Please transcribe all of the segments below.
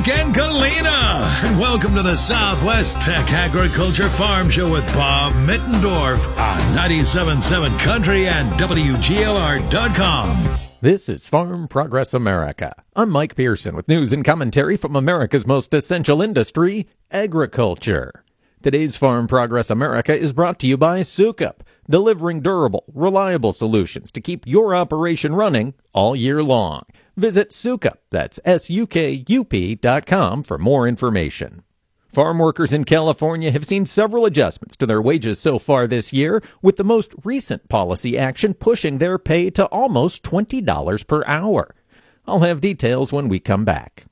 Luke and Galena. And welcome to the Southwest Tech Agriculture Farm Show with Bob Mittendorf on 97.7 Country and WGLR.com. This is Farm Progress America. I'm Mike Pearson with news and commentary from America's most essential industry, agriculture. Today's Farm Progress America is brought to you by Sukup, delivering durable, reliable solutions to keep your operation running all year long. Visit Sukup, that's SUKUP.com for more information. Farm workers in California have seen several adjustments to their wages so far this year, with the most recent policy action pushing their pay to almost $20 per hour. I'll have details when we come back.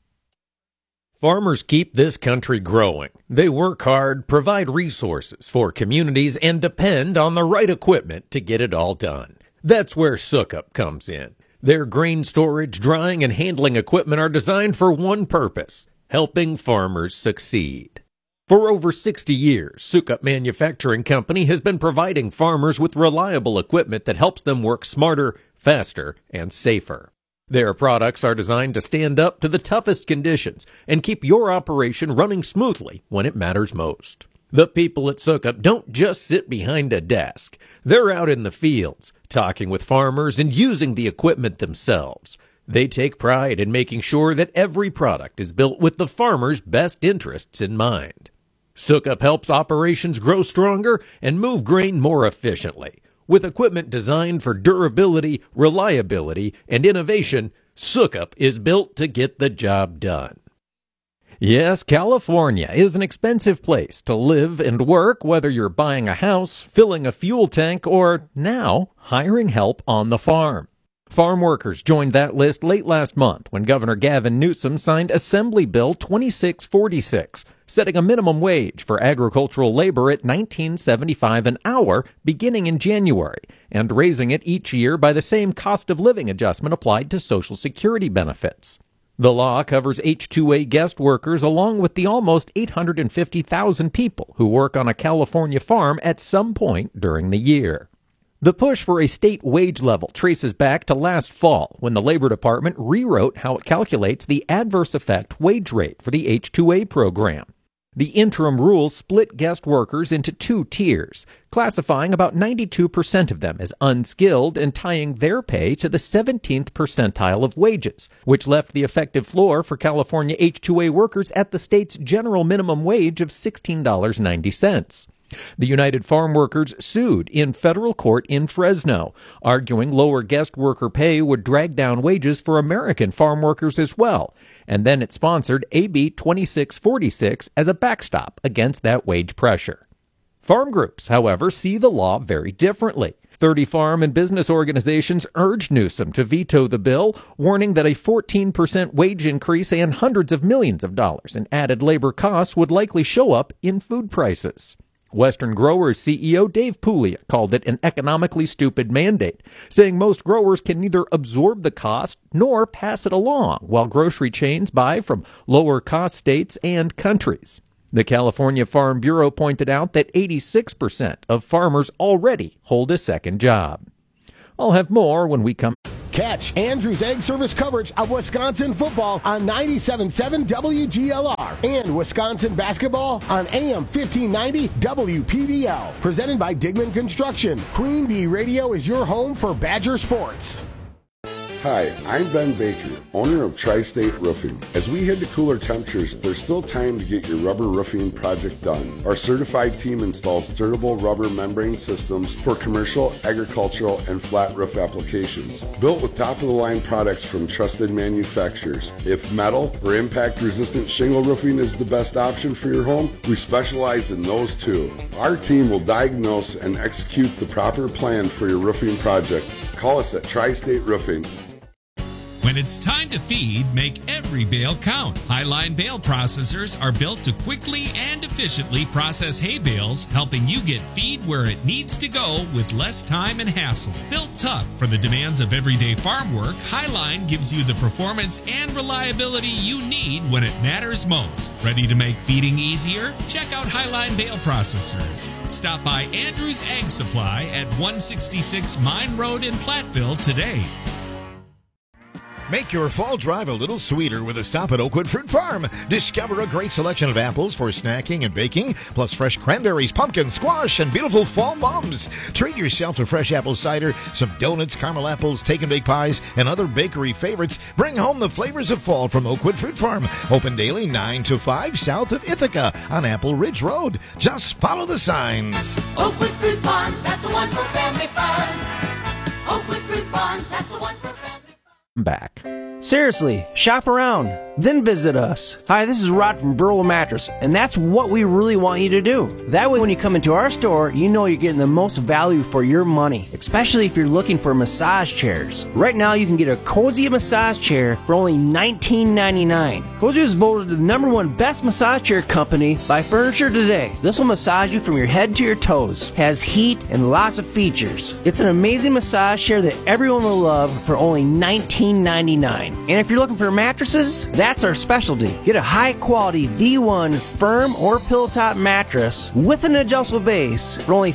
Farmers keep this country growing. They work hard, provide resources for communities, and depend on the right equipment to get it all done. That's where Sukup comes in. Their grain storage, drying, and handling equipment are designed for one purpose: helping farmers succeed. For over 60 years, Sukup Manufacturing Company has been providing farmers with reliable equipment that helps them work smarter, faster, and safer. Their products are designed to stand up to the toughest conditions and keep your operation running smoothly when it matters most. The people at Sukup don't just sit behind a desk. They're out in the fields, talking with farmers and using the equipment themselves. They take pride in making sure that every product is built with the farmer's best interests in mind. Sukup helps operations grow stronger and move grain more efficiently. With equipment designed for durability, reliability, and innovation, Sukup is built to get the job done. Yes, California is an expensive place to live and work, whether you're buying a house, filling a fuel tank, or now hiring help on the farm. Farm workers joined that list late last month when Governor Gavin Newsom signed Assembly Bill 2646, setting a minimum wage for agricultural labor at $19.75 an hour beginning in January, and raising it each year by the same cost of living adjustment applied to Social Security benefits. The law covers H-2A guest workers along with the almost 850,000 people who work on a California farm at some point during the year. The push for a state wage level traces back to last fall when the Labor Department rewrote how it calculates the adverse effect wage rate for the H-2A program. The interim rule split guest workers into two tiers, classifying about 92% of them as unskilled and tying their pay to the 17th percentile of wages, which left the effective floor for California H-2A workers at the state's general minimum wage of $16.90. The United Farm Workers sued in federal court in Fresno, arguing lower guest worker pay would drag down wages for American farm workers as well, and then it sponsored AB 2646 as a backstop against that wage pressure. Farm groups, however, see the law very differently. 30 farm and business organizations urged Newsom to veto the bill, warning that a 14% wage increase and hundreds of millions of dollars in added labor costs would likely show up in food prices. Western Growers CEO Dave Puglia called it an economically stupid mandate, saying most growers can neither absorb the cost nor pass it along, while grocery chains buy from lower-cost states and countries. The California Farm Bureau pointed out that 86% of farmers already hold a second job. I'll have more when we come. Catch Andrews Egg Service coverage of Wisconsin football on 97.7 WGLR and Wisconsin basketball on AM 1590 WPBL. Presented by Digman Construction. Queen Bee Radio is your home for Badger sports. Hi, I'm Ben Baker, owner of Tri-State Roofing. As we head to cooler temperatures, there's still time to get your rubber roofing project done. Our certified team installs durable rubber membrane systems for commercial, agricultural, and flat roof applications. Built with top-of-the-line products from trusted manufacturers. If metal or impact-resistant shingle roofing is the best option for your home, we specialize in those too. Our team will diagnose and execute the proper plan for your roofing project. Call us at Tri-State Roofing. When it's time to feed, make every bale count. Highline bale processors are built to quickly and efficiently process hay bales, helping you get feed where it needs to go with less time and hassle. Built tough for the demands of everyday farm work, Highline gives you the performance and reliability you need when it matters most. Ready to make feeding easier? Check out Highline bale processors. Stop by Andrews Egg Supply at 166 Mine Road in Platteville today. Make your fall drive a little sweeter with a stop at Oakwood Fruit Farm. Discover a great selection of apples for snacking and baking, plus fresh cranberries, pumpkin, squash, and beautiful fall mums. Treat yourself to fresh apple cider, some donuts, caramel apples, take and bake pies, and other bakery favorites. Bring home the flavors of fall from Oakwood Fruit Farm. Open daily 9 to 5 south of Ithaca on Apple Ridge Road. Just follow the signs. Oakwood Fruit Farms, that's the one for family fun. Oakwood Fruit Farms, that's the one for family fun. Back. Seriously, shop around, then visit us. Hi, this is Rod from Burrow Mattress, and that's what we really want you to do. That way, when you come into our store, you know you're getting the most value for your money, especially if you're looking for massage chairs. Right now, you can get a Cozy massage chair for only $19.99. Cozy was voted the #1 best massage chair company by Furniture Today. This will massage you from your head to your toes, has heat and lots of features. It's an amazing massage chair that everyone will love for only $19.99. And if you're looking for mattresses, that's our specialty. Get a high-quality V1 firm or pillow top mattress with an adjustable base for only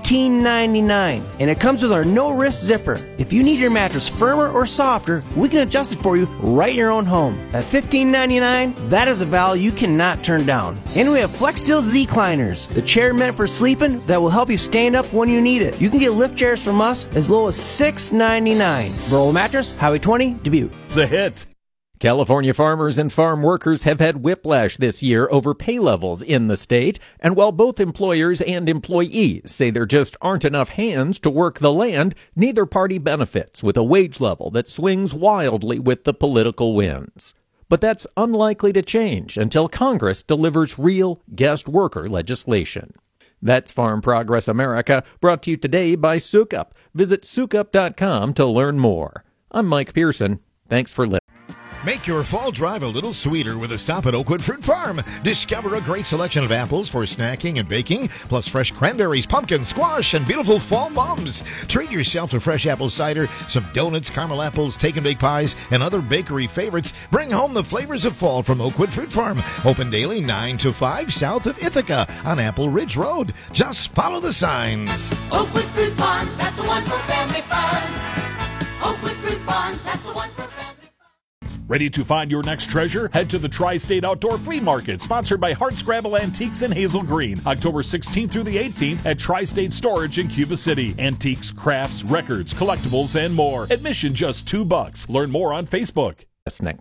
$15.99. And it comes with our no-risk zipper. If you need your mattress firmer or softer, we can adjust it for you right in your own home. At $15.99, that is a value you cannot turn down. And we have FlexSteel Z-Cliners, the chair meant for sleeping that will help you stand up when you need it. You can get lift chairs from us as low as $6.99. Burrow Mattress, Highway 20, Dubuque. It's a hit. California farmers and farm workers have had whiplash this year over pay levels in the state, and while both employers and employees say there just aren't enough hands to work the land, neither party benefits with a wage level that swings wildly with the political winds. But that's unlikely to change until Congress delivers real guest worker legislation. That's Farm Progress America, brought to you today by Sukup. Visit sukup.com to learn more. I'm Mike Pearson. Thanks for listening. Make your fall drive a little sweeter with a stop at Oakwood Fruit Farm. Discover a great selection of apples for snacking and baking, plus fresh cranberries, pumpkin, squash, and beautiful fall mums. Treat yourself to fresh apple cider, some donuts, caramel apples, take and bake pies, and other bakery favorites. Bring home the flavors of fall from Oakwood Fruit Farm. Open daily 9 to 5 south of Ithaca on Apple Ridge Road. Just follow the signs. Oakwood Fruit Farms, that's the one for family fun. Oakwood Fruit Farms, that's the one for family fun. Ready to find your next treasure? Head to the Tri-State Outdoor Flea Market, sponsored by Hardscrabble Antiques in Hazel Green, October 16th through the 18th at Tri-State Storage in Cuba City. Antiques, crafts, records, collectibles, and more. Admission just $2. Learn more on Facebook. Listening.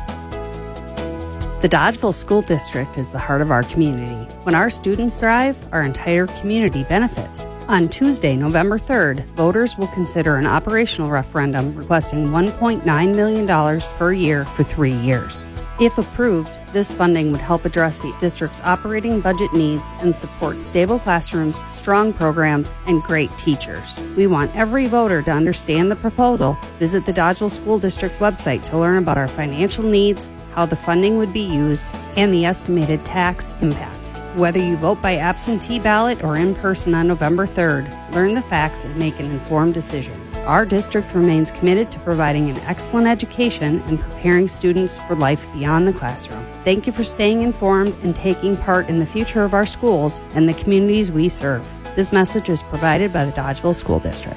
The Dodgeville School District is the heart of our community. When our students thrive, our entire community benefits. On Tuesday, November 3rd, voters will consider an operational referendum requesting $1.9 million per year for 3 years. If approved, this funding would help address the district's operating budget needs and support stable classrooms, strong programs, and great teachers. We want every voter to understand the proposal. Visit the Dodgeville School District website to learn about our financial needs, how the funding would be used, and the estimated tax impact. Whether you vote by absentee ballot or in person on November 3rd, learn the facts and make an informed decision. Our district remains committed to providing an excellent education and preparing students for life beyond the classroom. Thank you for staying informed and taking part in the future of our schools and the communities we serve. This message is provided by the Dodgeville School District.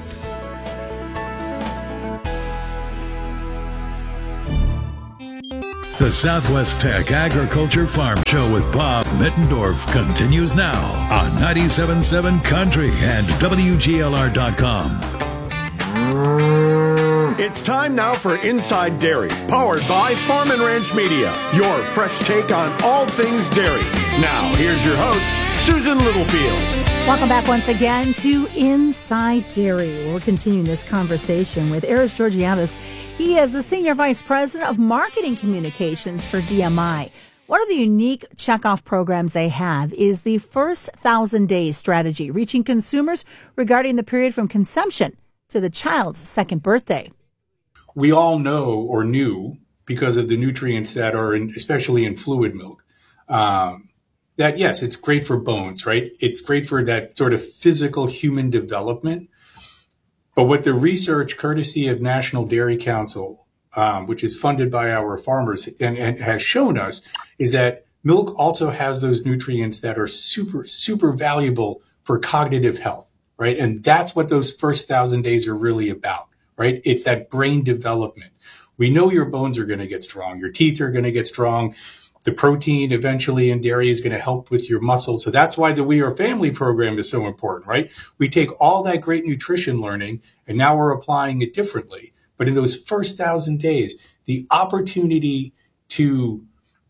The Southwest Tech Agriculture Farm Show with Bob Mittendorf continues now on 97.7 Country and WGLR.com. It's time now for Inside Dairy, powered by Farm and Ranch Media, your fresh take on all things dairy. Now, here's your host, Susan Littlefield. Welcome back once again to Inside Dairy. We're continuing this conversation with Aris Georgiadis. He is the Senior Vice President of Marketing Communications for DMI. One of the unique checkoff programs they have is the First 1,000 Days strategy, reaching consumers regarding the period from conception to the child's second birthday. We all know or knew, because of the nutrients that are in, especially in fluid milk, that yes, it's great for bones, right? It's great for that sort of physical human development. But what the research, courtesy of National Dairy Council, which is funded by our farmers and has shown us, is that milk also has those nutrients that are super, super valuable for cognitive health, right? And that's what those first 1,000 days are really about, right? It's that brain development. We know your bones are going to get strong. Your teeth are going to get strong. The protein eventually in dairy is going to help with your muscles. So that's why the We Are Family program is so important, right? We take all that great nutrition learning and now we're applying it differently. But in those first 1,000 days, the opportunity to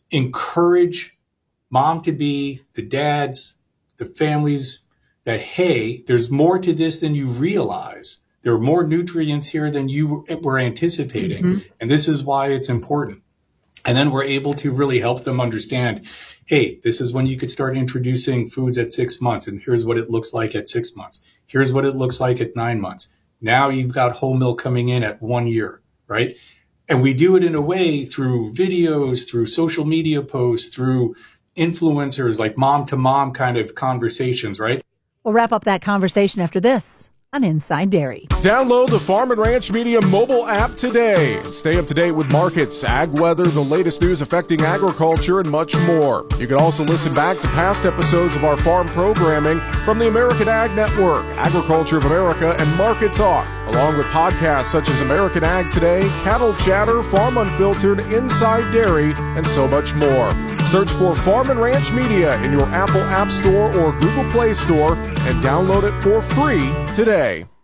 encourage mom-to-be, the dads, the families, that, hey, there's more to this than you realize. There are more nutrients here than you were anticipating. Mm-hmm. And this is why it's important. And then we're able to really help them understand, hey, this is when you could start introducing foods at 6 months. And here's what it looks like at 6 months. Here's what it looks like at 9 months. Now you've got whole milk coming in at 1 year, right? And we do it in a way through videos, through social media posts, through influencers, like mom to mom kind of conversations, right? We'll wrap up that conversation after this on Inside Dairy. Download the Farm and Ranch Media mobile app today and stay up to date with markets, ag weather, the latest news affecting agriculture, and much more. You can also listen back to past episodes of our farm programming from the American Ag Network, Agriculture of America, and Market Talk, along with podcasts such as American Ag Today, Cattle Chatter, Farm Unfiltered, Inside Dairy, and so much more. Search for Farm and Ranch Media in your Apple App Store or Google Play Store and download it for free today.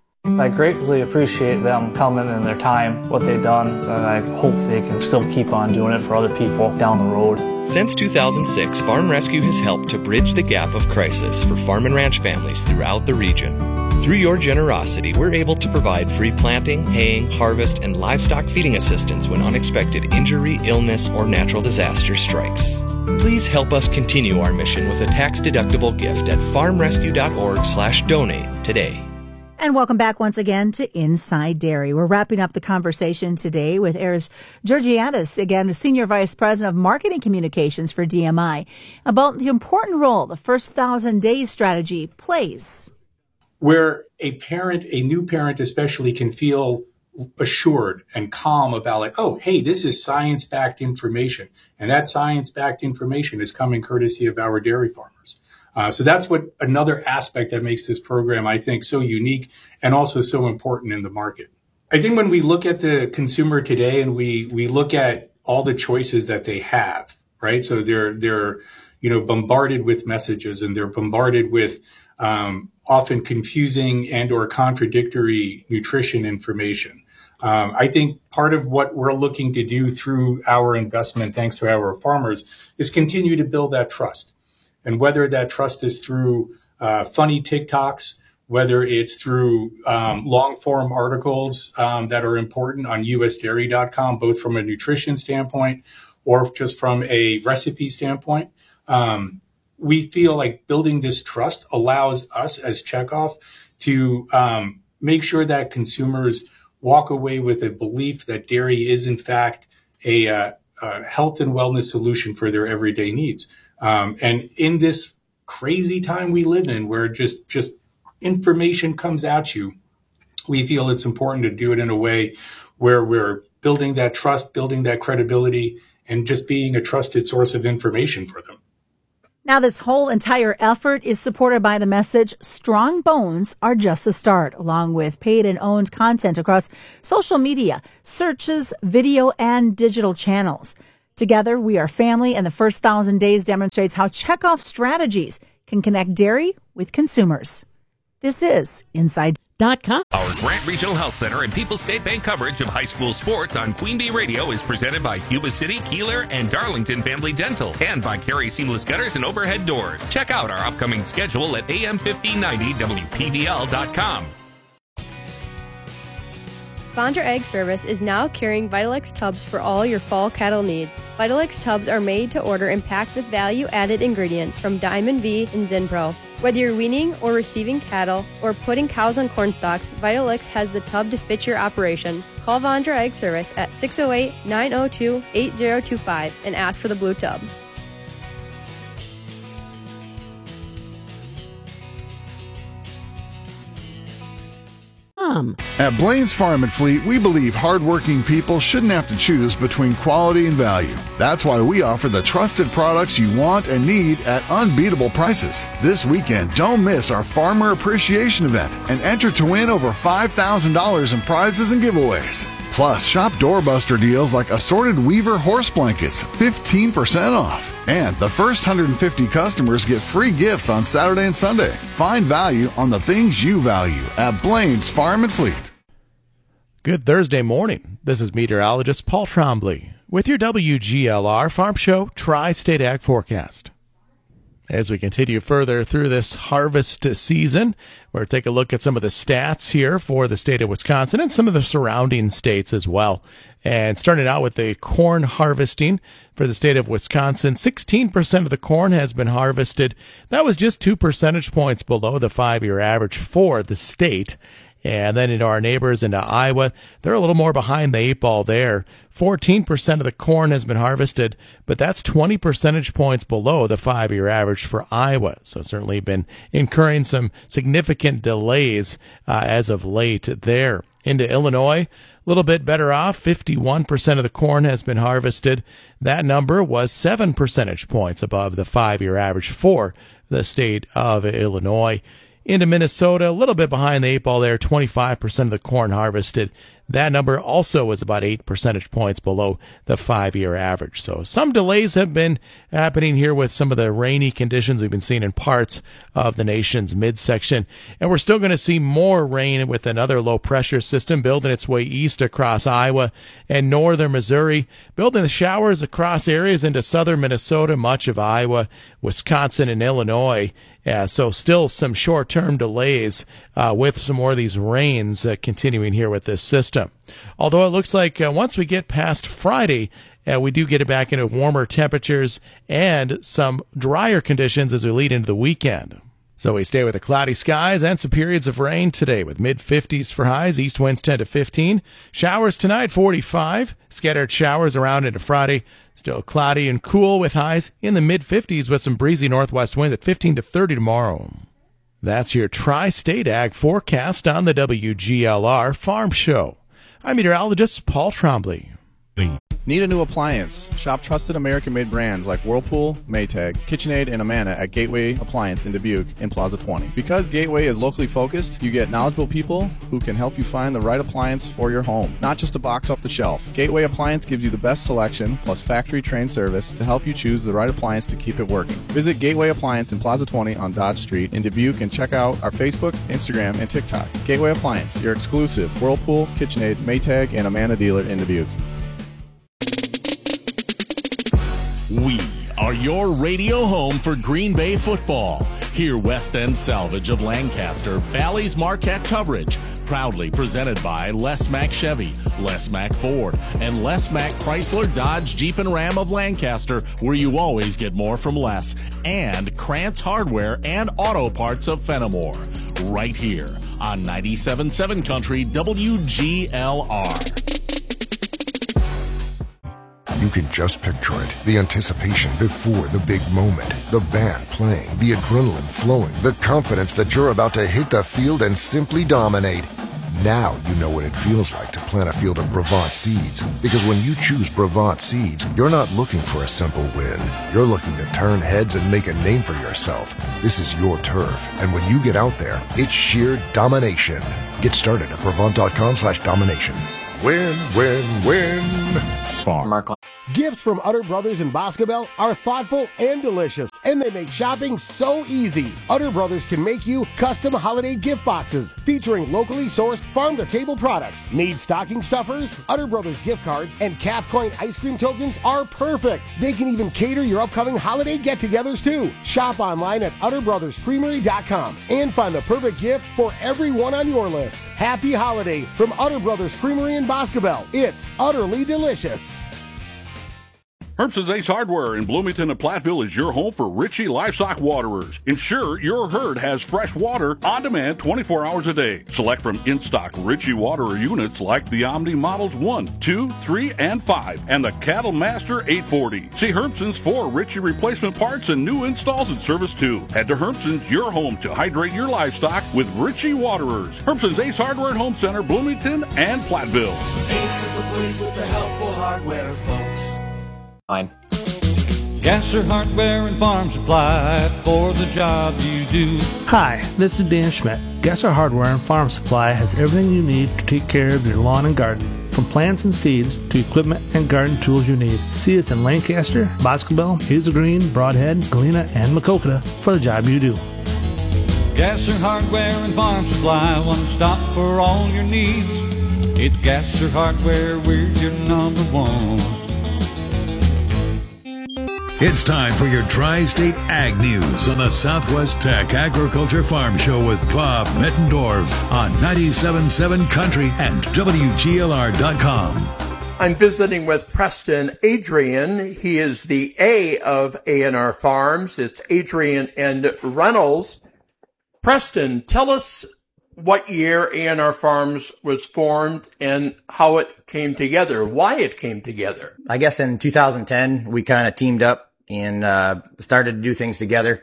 I greatly appreciate them coming and their time, what they've done, and I hope they can still keep on doing it for other people down the road. Since 2006, Farm Rescue has helped to bridge the gap of crisis for farm and ranch families throughout the region. Through your generosity, we're able to provide free planting, haying, harvest, and livestock feeding assistance when unexpected injury, illness, or natural disaster strikes. Please help us continue our mission with a tax-deductible gift at farmrescue.org/donate today. And welcome back once again to Inside Dairy. We're wrapping up the conversation today with Aris Georgiadis, again, Senior Vice President of Marketing Communications for DMI, about the important role the first 1,000 days strategy plays. Where a parent, a new parent especially, can feel assured and calm about, like, oh, hey, this is science-backed information. And that science-backed information is coming courtesy of our dairy farmers. So that's what another aspect that makes this program, I think, so unique and also so important in the market. I think when we look at the consumer today and we look at all the choices that they have, right? So they're bombarded with messages and they're bombarded with often confusing and or contradictory nutrition information. I think part of what we're looking to do through our investment, thanks to our farmers, is continue to build that trust. And whether that trust is through funny TikToks, whether it's through long-form articles that are important on usdairy.com, both from a nutrition standpoint or just from a recipe standpoint, we feel like building this trust allows us as Checkoff to make sure that consumers walk away with a belief that dairy is, in fact, a health and wellness solution for their everyday needs. And in this crazy time we live in, where just information comes at you, we feel it's important to do it in a way where we're building that trust, building that credibility, and just being a trusted source of information for them. Now, this whole entire effort is supported by the message, strong bones are just the start, along with paid and owned content across social media, searches, video, and digital channels. Together, we are family, and the first 1,000 days demonstrates how Checkoff strategies can connect dairy with consumers. This is Inside.com. Our Grant Regional Health Center and People's State Bank coverage of high school sports on Queen Bee Radio is presented by Yuba City, Keeler, and Darlington Family Dental, and by Carey Seamless Gutters and Overhead Doors. Check out our upcoming schedule at am1590wpvl.com. Vondra Egg Service is now carrying Vitalix tubs for all your fall cattle needs. Vitalix tubs are made to order and packed with value-added ingredients from Diamond V and Zinpro. Whether you're weaning or receiving cattle or putting cows on corn stalks, Vitalix has the tub to fit your operation. Call Vondra Egg Service at 608-902-8025 and ask for the blue tub. At Blaine's Farm and Fleet, we believe hardworking people shouldn't have to choose between quality and value. That's why we offer the trusted products you want and need at unbeatable prices. This weekend, don't miss our Farmer Appreciation Event and enter to win over $5,000 in prizes and giveaways. Plus, shop doorbuster deals like assorted Weaver horse blankets, 15% off. And the first 150 customers get free gifts on Saturday and Sunday. Find value on the things you value at Blaine's Farm and Fleet. Good Thursday morning. This is meteorologist Paul Trombley with your WGLR Farm Show Tri-State Ag Forecast. As we continue further through this harvest season, we'll take a look at some of the stats here for the state of Wisconsin and some of the surrounding states as well. And starting out with the corn harvesting for the state of Wisconsin, 16% of the corn has been harvested. That was just 2 percentage points below the 5-year average for the state. And then into our neighbors into Iowa, they're a little more behind the 8 ball there. 14% of the corn has been harvested, but that's 20 percentage points below the 5-year average for Iowa. So certainly been incurring some significant delays as of late there. Into Illinois, a little bit better off. 51% of the corn has been harvested. That number was 7 percentage points above the 5-year average for the state of Illinois. Into Minnesota, a little bit behind the 8 ball there, 25% of the corn harvested. That number also was about 8 percentage points below the 5-year average. So some delays have been happening here with some of the rainy conditions we've been seeing in parts of the nation's midsection. And we're still going to see more rain with another low pressure system building its way east across Iowa and northern Missouri, building the showers across areas into southern Minnesota, much of Iowa, Wisconsin, and Illinois. Yeah, so still some short-term delays with some more of these rains continuing here with this system. Although it looks like once we get past Friday, we do get it back into warmer temperatures and some drier conditions as we lead into the weekend. So we stay with the cloudy skies and some periods of rain today with mid-50s for highs, east winds 10 to 15. Showers tonight, 45. Scattered showers around into Friday. Still cloudy and cool with highs in the mid-50s with some breezy northwest winds at 15 to 30 tomorrow. That's your Tri-State Ag Forecast on the WGLR Farm Show. I'm meteorologist Paul Trombley. Need a new appliance? Shop trusted American-made brands like Whirlpool, Maytag, KitchenAid, and Amana at Gateway Appliance in Dubuque in Plaza 20. Because Gateway is locally focused, you get knowledgeable people who can help you find the right appliance for your home, not just a box off the shelf. Gateway Appliance gives you the best selection plus factory-trained service to help you choose the right appliance to keep it working. Visit Gateway Appliance in Plaza 20 on Dodge Street in Dubuque and check out our Facebook, Instagram, and TikTok. Gateway Appliance, your exclusive Whirlpool, KitchenAid, Maytag, and Amana dealer in Dubuque. We are your radio home for Green Bay football. Hear West End Salvage of Lancaster, Valley's Marquette coverage. Proudly presented by Les Mack Chevy, Les Mack Ford, and Les Mack Chrysler, Dodge, Jeep, and Ram of Lancaster, where you always get more from less. And Krantz Hardware and Auto Parts of Fenimore. Right here on 97.7 Country WGLR. You can just picture it. The anticipation before the big moment. The band playing, the adrenaline flowing, the confidence that you're about to hit the field and simply dominate. Now you know what it feels like to plant a field of Brevant seeds. Because when you choose Brevant seeds, you're not looking for a simple win. You're looking to turn heads and make a name for yourself. This is your turf. And when you get out there, it's sheer domination. Get started at Brevant.com/domination. Win, win, win. Gifts from Utter Brothers in Boscobel are thoughtful and delicious, and they make shopping so easy. Utter Brothers can make you custom holiday gift boxes featuring locally sourced farm-to-table products. Need stocking stuffers? Utter Brothers gift cards and Calf Coin ice cream tokens are perfect. They can even cater your upcoming holiday get-togethers too. Shop online at UtterBrothersCreamery.com and find the perfect gift for everyone on your list. Happy holidays from Utter Brothers Creamery in Boscobel. It's utterly delicious. Herbson's Ace Hardware in Bloomington and Platteville is your home for Ritchie Livestock Waterers. Ensure your herd has fresh water on demand 24 hours a day. Select from in-stock Ritchie Waterer units like the Omni Models 1, 2, 3, and 5, and the Cattle Master 840. See Herbson's for Ritchie replacement parts and new installs and service too. Head to Herbson's, your home to hydrate your livestock with Ritchie Waterers. Herbson's Ace Hardware and Home Center, Bloomington and Platteville. Ace is the place with the helpful hardware, folks. Fine. Gasser Hardware and Farm Supply for the job you do. Hi, this is Dan Schmidt. Gasser Hardware and Farm Supply has everything you need to take care of your lawn and garden. From plants and seeds to equipment and garden tools you need. See us in Lancaster, Boscobel, Hazel Green, Broadhead, Galena, and Maquoketa for the job you do. Gasser Hardware and Farm Supply, one stop for all your needs. It's Gasser Hardware, we're your number one. It's time for your Tri-State Ag News on the Southwest Tech Agriculture Farm Show with Bob Mittendorf on 97.7 Country and WGLR.com. I'm visiting with Preston Adrian. He is the A of A&R Farms. It's Adrian and Reynolds. Preston, tell us what year A&R Farms was formed and how it came together, why it came together. I guess in 2010, we kind of teamed up and started to do things together.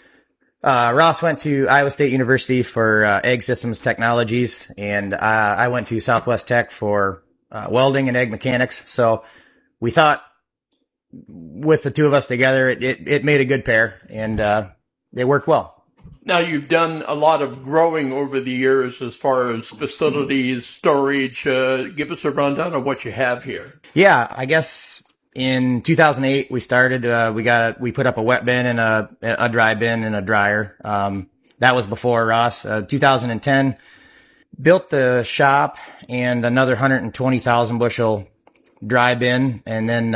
Ross went to Iowa State University for Ag Systems Technologies, and I went to Southwest Tech for welding and ag mechanics. So we thought with the two of us together, it made a good pair, and it worked well. Now, you've done a lot of growing over the years as far as facilities, storage. Give us a rundown of what you have here. Yeah, I guess in 2008 we started. We put up a wet bin and a dry bin and a dryer. That was before Ross. 2010 built the shop and another 120,000 bushel dry bin, and then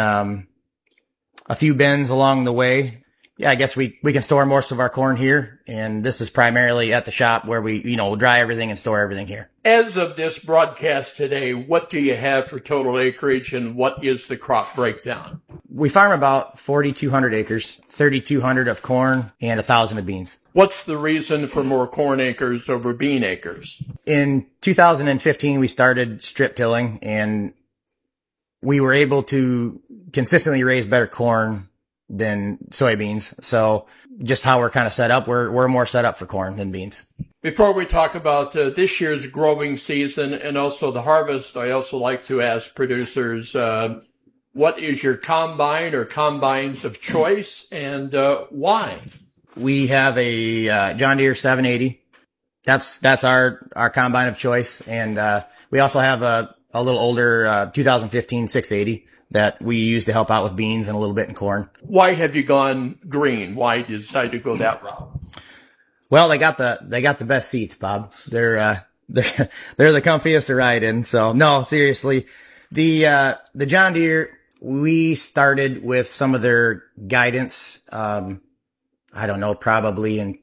a few bins along the way. Yeah, I guess we can store most of our corn here, and this is primarily at the shop where we'll dry everything and store everything here. As of this broadcast today, what do you have for total acreage, and what is the crop breakdown? We farm about 4,200 acres, 3,200 of corn and 1,000 of beans. What's the reason for more corn acres over bean acres? In 2015, we started strip tilling, and we were able to consistently raise better corn than soybeans. So just how we're kind of set up, we're more set up for corn than beans. Before we talk about this year's growing season and also the harvest, I also like to ask producers, what is your combine or combines of choice, and why? We have a John Deere 780. That's our combine of choice. And we also have a little older 2015 680 that we use to help out with beans and a little bit in corn. Why have you gone green? Why did you decide to go that route? Well, they got the best seats, Bob. They're the comfiest to ride in. So no, seriously, the John Deere, we started with some of their guidance. I don't know, probably in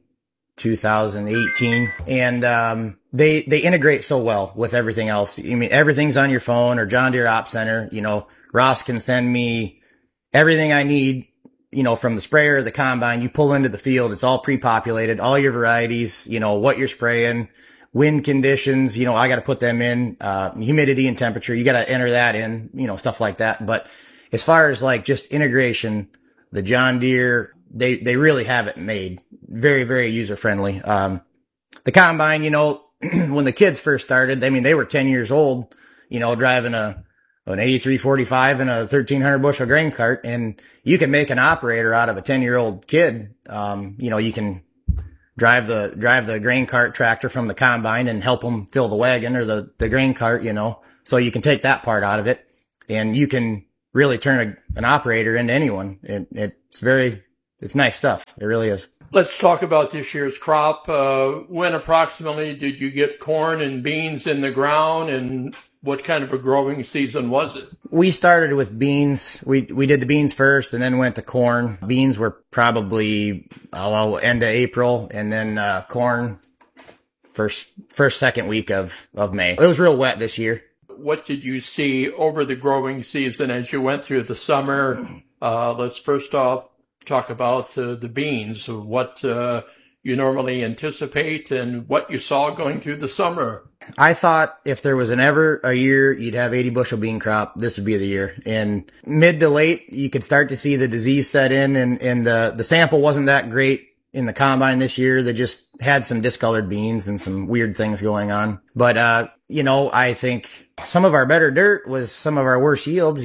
2018, and they integrate so well with everything else. I mean, everything's on your phone or John Deere Op Center. Ross can send me everything I need, from the sprayer, the combine. You pull into the field, it's all pre-populated, all your varieties, what you're spraying, wind conditions, I got to put them in, humidity and temperature. You got to enter that in, stuff like that. But as far as like just integration, the John Deere, they really have it made very, very user friendly. The combine, when the kids first started, they were 10 years old, driving an 8345 and a 1300 bushel grain cart, and you can make an operator out of a 10-year-old kid. You can drive the grain cart tractor from the combine and help them fill the wagon or the grain cart, so you can take that part out of it, and you can really turn an operator into anyone. It's nice stuff. It really is. Let's talk about this year's crop. When approximately did you get corn and beans in the ground, and what kind of a growing season was it? We started with beans. We did the beans first and then went to corn. Beans were probably end of April, and then corn first second week of May. It was real wet this year. What did you see over the growing season as you went through the summer? Let's first off talk about the beans, what you normally anticipate and what you saw going through the summer. I thought if there was ever a year you'd have 80 bushel bean crop, this would be the year. And mid to late, you could start to see the disease set in, and the sample wasn't that great in the combine this year. They just had some discolored beans and some weird things going on. But, I think some of our better dirt was some of our worst yields,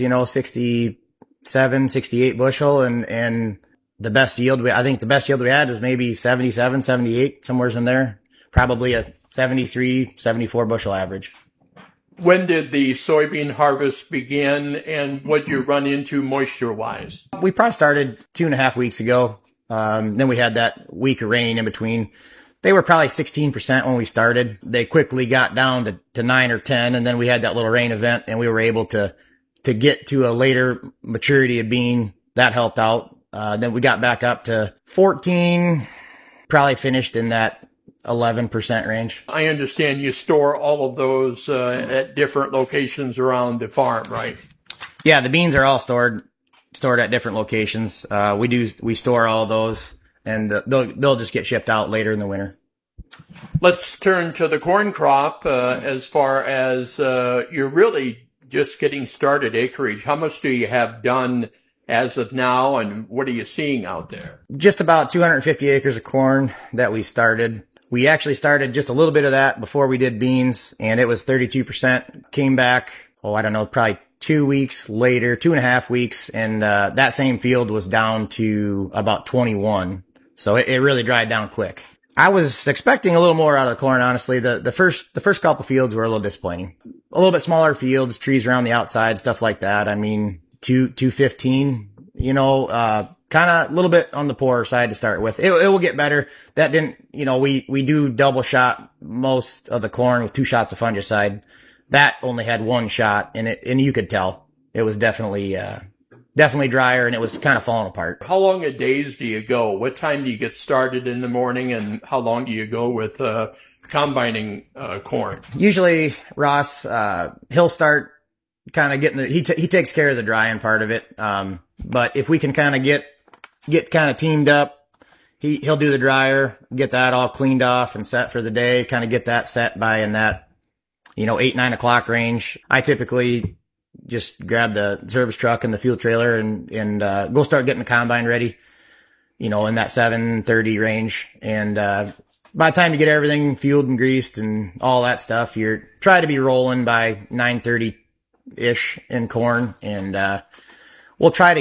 67, 68 bushel, and the best yield, I think the best yield we had was maybe 77, 78, somewhere in there. Probably a 73, 74 bushel average. When did the soybean harvest begin, and what you run into moisture-wise? We probably started 2.5 weeks ago. Then we had that week of rain in between. They were probably 16% when we started. They quickly got down to 9 or 10, and then we had that little rain event, and we were able to get to a later maturity of bean. That helped out. Then we got back up to 14, probably finished in that 11% range. I understand you store all of those at different locations around the farm, right? Yeah, the beans are all stored at different locations. We store all those, and they'll just get shipped out later in the winter. Let's turn to the corn crop. As far as you're really just getting started acreage, how much do you have done as of now, and what are you seeing out there? Just about 250 acres of corn that we started. We actually started just a little bit of that before we did beans, and it was 32%. Came back, probably 2 weeks later, 2.5 weeks, and that same field was down to about 21. So it really dried down quick. I was expecting a little more out of the corn, honestly. The first couple fields were a little disappointing. A little bit smaller fields, trees around the outside, stuff like that. I mean, 215, kind of a little bit on the poorer side to start with. It will get better. That didn't, we do double shot most of the corn with 2 shots of fungicide. That only had 1 shot, and you could tell it was definitely drier, and it was kind of falling apart. How long a days do you go? What time do you get started in the morning, and how long do you go with combining corn? Usually Ross, he'll start kind of getting he takes care of the drying part of it. But if we can kind of get kind of teamed up, he'll do the dryer, get that all cleaned off and set for the day, kind of get that set by in that, 8, 9 o'clock range. I typically just grab the service truck and the fuel trailer and go start getting the combine ready, in that 7:30 range. And, by the time you get everything fueled and greased and all that stuff, you're try to be rolling by 9:30-ish in corn. And, we'll try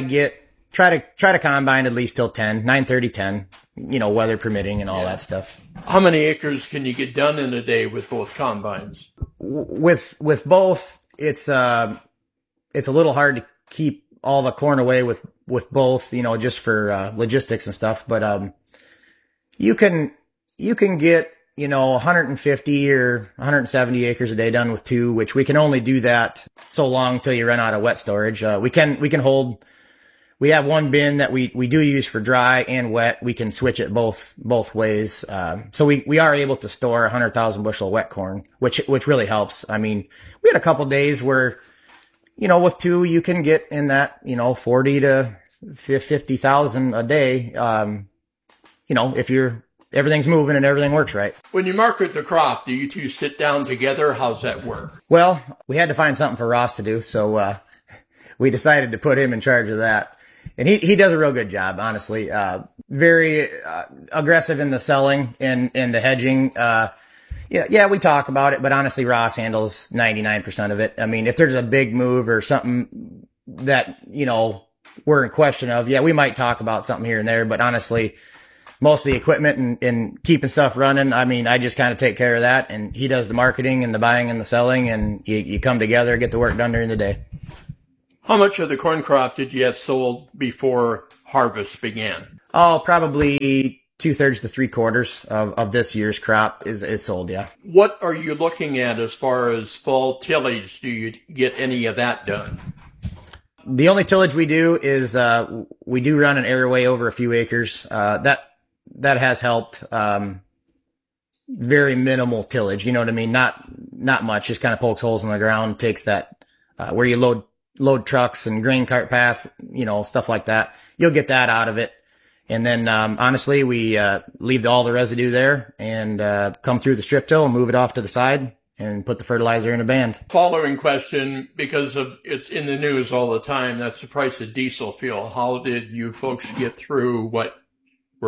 to combine at least till 10, 9:30, 10, weather permitting and all that stuff. How many acres can you get done in a day with both combines? With both, it's a little hard to keep all the corn away with both, just for logistics and stuff. But you can get 150 or 170 acres a day done with 2, which we can only do that so long till you run out of wet storage. We can hold. We have 1 bin that we do use for dry and wet. We can switch it both ways. So we are able to store 100,000 bushel of wet corn, which really helps. I mean, we had a couple days where, with 2, you can get in that, 40 to 50,000 a day. If everything's moving and everything works right. When you market the crop, do you two sit down together? How's that work? Well, we had to find something for Ross to do. So, we decided to put him in charge of that. And he does a real good job, honestly. Very aggressive in the selling and the hedging. Yeah, we talk about it, but honestly, Ross handles 99% of it. I mean, if there's a big move or something that, we're in question of, yeah, we might talk about something here and there, but honestly, most of the equipment and keeping stuff running, I mean, I just kind of take care of that, and he does the marketing and the buying and the selling, and you come together, get the work done during the day. How much of the corn crop did you have sold before harvest began? Oh, probably 2/3 to 3/4 of this year's crop is sold, yeah. What are you looking at as far as fall tillage? Do you get any of that done? The only tillage we do is we do run an airway over a few acres. That has helped. Very minimal tillage, you know what I mean? Not much, just kind of pokes holes in the ground, takes that where you load trucks and grain cart path, stuff like that. You'll get that out of it. And then, honestly, we, leave all the residue there and, come through the strip till and move it off to the side and put the fertilizer in a band. Following question, because it's in the news all the time, that's the price of diesel fuel. How did you folks get through what